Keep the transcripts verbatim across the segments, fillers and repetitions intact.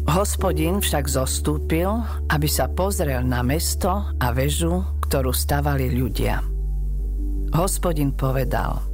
Hospodin však zostúpil, aby sa pozrel na mesto a väžu, ktorú stavali ľudia. Hospodin povedal: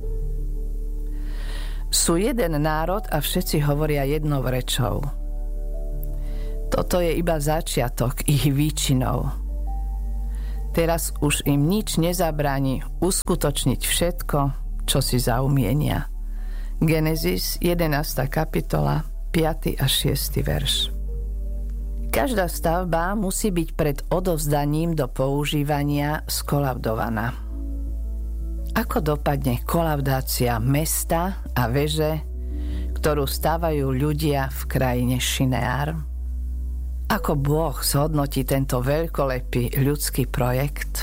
Sú jeden národ a všetci hovoria jednou rečou. Toto je iba začiatok ich výčinov. Teraz už im nič nezabráni uskutočniť všetko, čo si zaumienia. Genesis jedenásta kapitola, piaty a šiesty verš. Každá stavba musí byť pred odovzdaním do používania skolaudovaná. Ako dopadne kolaudácia mesta a veže, ktorú stavajú ľudia v krajine Šineár? Ako Boh zhodnotí tento veľkolepý ľudský projekt?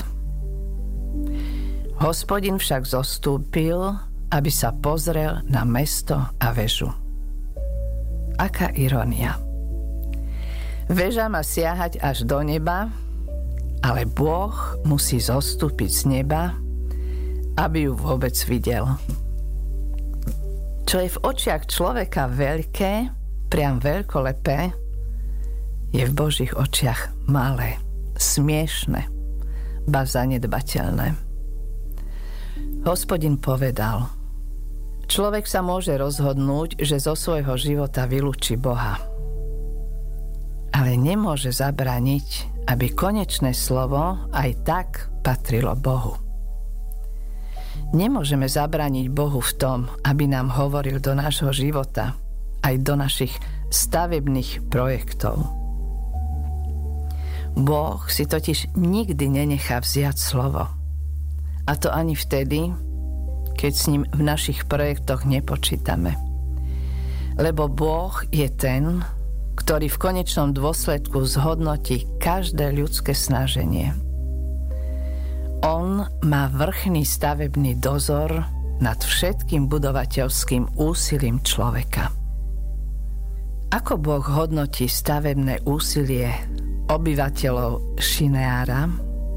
Hospodin však zostúpil, aby sa pozrel na mesto a väžu. Aká irónia. Väža má siahať až do neba, ale Boh musí zostúpiť z neba, aby ju vôbec videl. Čo je v očiach človeka veľké, priam veľkolepé, je v Božích očiach malé, smiešne, ba zanedbateľné. Hospodin povedal: Človek sa môže rozhodnúť, že zo svojho života vylúči Boha. Ale nemôže zabrániť, aby konečné slovo aj tak patrilo Bohu. Nemôžeme zabrániť Bohu v tom, aby nám hovoril do nášho života, aj do našich stavebných projektov. Boh si totiž nikdy nenechá vziať slovo. A to ani vtedy, keď s ním v našich projektoch nepočítame. Lebo Boh je ten, ktorý v konečnom dôsledku zhodnotí každé ľudské snaženie. On má vrchný stavebný dozor nad všetkým budovateľským úsilím človeka. Ako Boh hodnotí stavebné úsilie obyvateľov Šineára?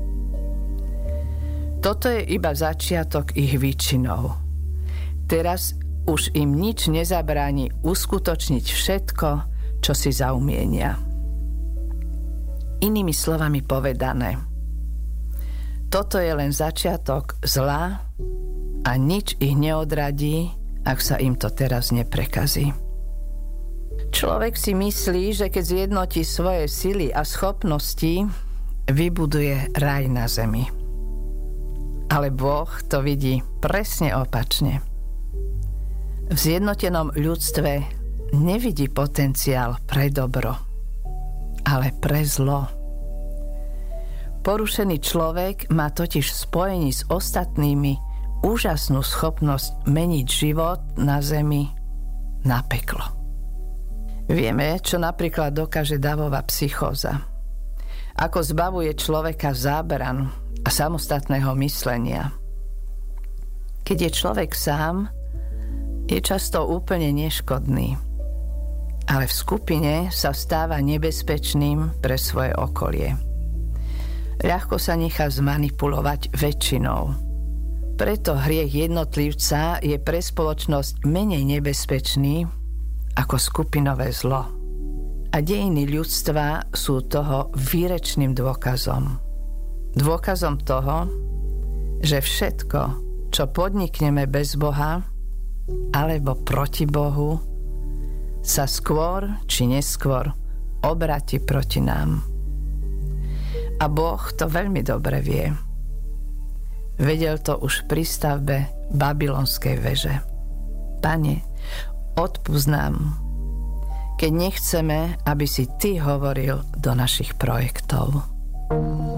Toto je iba začiatok ich výčinov. Teraz už im nič nezabráni uskutočniť všetko, čo si zaumienia. Inými slovami povedané, toto je len začiatok zla a nič ich neodradí, ak sa im to teraz neprekazí. Človek si myslí, že keď zjednotí svoje sily a schopnosti, vybuduje raj na zemi. Ale Boh to vidí presne opačne. V zjednotenom ľudstve nevidí potenciál pre dobro, ale pre zlo. Porušený človek má totiž v spojení s ostatnými úžasnú schopnosť meniť život na zemi na peklo. Vieme, čo napríklad dokáže davová psychóza. Ako zbavuje človeka zábran a samostatného myslenia. Keď je človek sám, je často úplne neškodný, ale v skupine sa stáva nebezpečným pre svoje okolie. Ľahko sa nechá zmanipulovať väčšinou. Preto hriech jednotlivca je pre spoločnosť menej nebezpečný ako skupinové zlo. A dejiny ľudstva sú toho výrečným dôkazom. Dôkazom toho, že všetko, čo podnikneme bez Boha alebo proti Bohu, sa skôr či neskôr obráti proti nám. A Boh to veľmi dobre vie. Vedel to už pri stavbe babylonskej veže. Pane, odpusť nám, keď nechceme, aby si Ty hovoril do našich projektov.